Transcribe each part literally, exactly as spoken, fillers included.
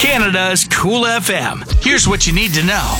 Canada's Cool F M. Here's what you need to know.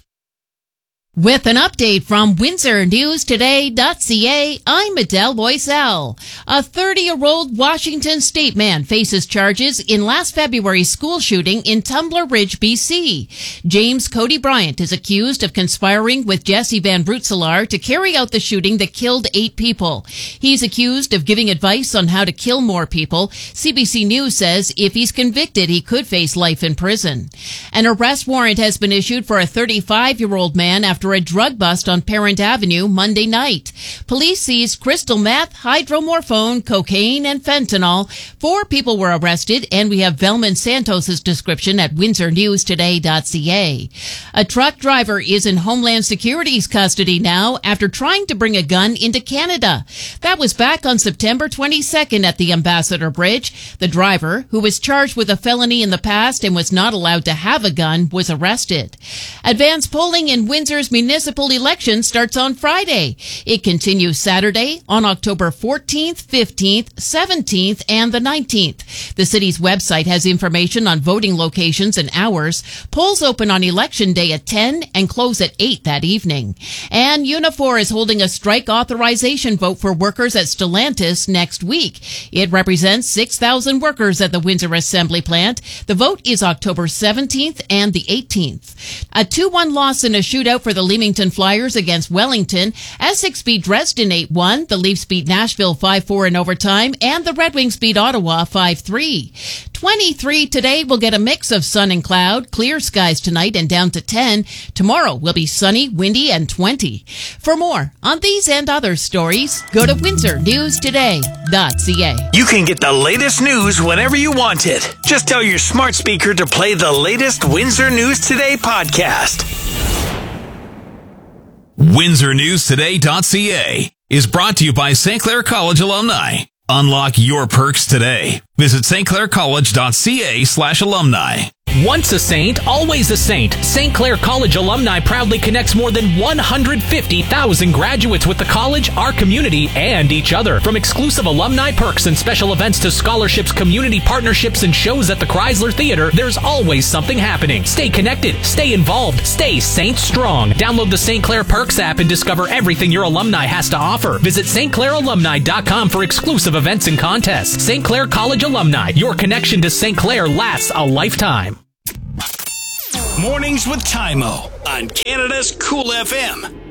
With an update from Windsor News Today dot C A, I'm Adele Loisel. A thirty-year-old Washington state man faces charges in last February's school shooting in Tumbler Ridge, B C. James Cody Bryant is accused of conspiring with Jesse Van Brutzelaar to carry out the shooting that killed eight people. He's accused of giving advice on how to kill more people. C B C News says if he's convicted, he could face life in prison. An arrest warrant has been issued for a thirty-five-year-old man after a drug bust on Parent Avenue Monday night. Police seized crystal meth, hydromorphone, cocaine, and fentanyl. Four people were arrested, and we have Velman Santos' description at Windsor News Today dot C A. A truck driver is in Homeland Security's custody now after trying to bring a gun into Canada. That was back on September twenty-second at the Ambassador Bridge. The driver, who was charged with a felony in the past and was not allowed to have a gun, was arrested. Advanced polling in Windsor's municipal election starts on Friday. It continues Saturday on October fourteenth, fifteenth, seventeenth, and the nineteenth. The city's website has information on voting locations and hours. Polls open on election day at ten and close at eight that evening. And Unifor is holding a strike authorization vote for workers at Stellantis next week. It represents six thousand workers at the Windsor Assembly Plant. The vote is October seventeenth and the eighteenth. A two one loss in a shootout for the Leamington Flyers against Wellington. Essex beat Dresden eight one. The Leafs beat Nashville five four in overtime, and the Red Wings beat Ottawa five three. twenty-three today will get a mix of sun and cloud. Clear skies tonight and down to ten. Tomorrow will be sunny, windy, and twenty. For more on these and other stories, go to Windsor News Today dot C A. You can get the latest news whenever you want it. Just tell your smart speaker to play the latest Windsor News Today podcast. Windsor News Today dot C A is brought to you by Saint Clair College alumni. Unlock your perks today. Visit Saint Clair College dot C A slash alumni. Once a saint, always a saint. Saint Clair College alumni proudly connects more than one hundred fifty thousand graduates with the college, our community, and each other. From exclusive alumni perks and special events to scholarships, community partnerships, and shows at the Chrysler Theater, there's always something happening. Stay connected, stay involved, stay Saint Strong. Download the Saint Clair Perks app and discover everything your alumni has to offer. Visit Saint Clair Alumni dot com for exclusive events and contests. Saint Clair College Alumni, your connection to Saint Clair lasts a lifetime. Mornings with Tymo on Canada's Cool F M.